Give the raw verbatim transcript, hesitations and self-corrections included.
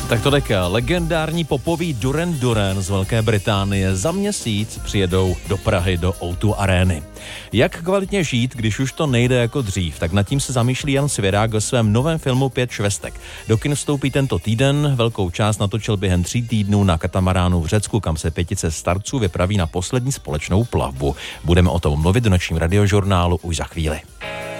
Tak to deka, legendární popový Duran Duran z Velké Británie za měsíc přijedou do Prahy do ó dva Arény. Jak kvalitně žít, když už to nejde jako dřív, tak nad tím se zamýšlí Jan Svěrák ve svém novém filmu Pět švestek. Do kin vstoupí tento týden, velkou část natočil během tří týdnů na katamaránu v Řecku, kam se pětice starců vypraví na poslední společnou plavbu. Budeme o tom mluvit v nočním radiožurnálu už za chvíli.